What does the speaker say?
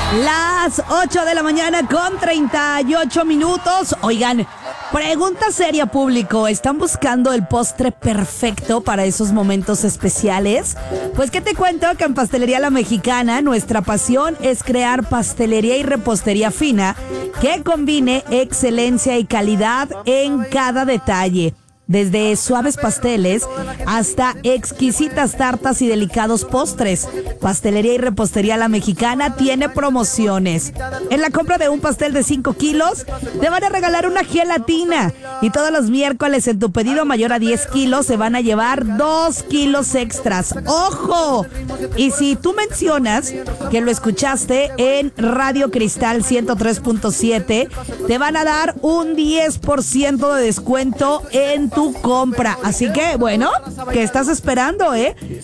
Las 8 de la mañana con 38 minutos. Oigan, pregunta seria, público. ¿Están buscando el postre perfecto para esos momentos especiales? Pues que te cuento que en Pastelería La Mexicana nuestra pasión es crear pastelería y repostería fina que combine excelencia y calidad en cada detalle. Desde suaves pasteles hasta exquisitas tartas y delicados postres. Pastelería y Repostería La Mexicana tiene promociones. En la compra de un pastel de 5 kilos, te van a regalar una gelatina. Y todos los miércoles en tu pedido mayor a 10 kilos se van a llevar 2 kilos extras. ¡Ojo! Y si tú mencionas que lo escuchaste en Radio Cristal 103.7, te van a dar un 10% de descuento en tu compra. Así que, bueno, ¿qué estás esperando,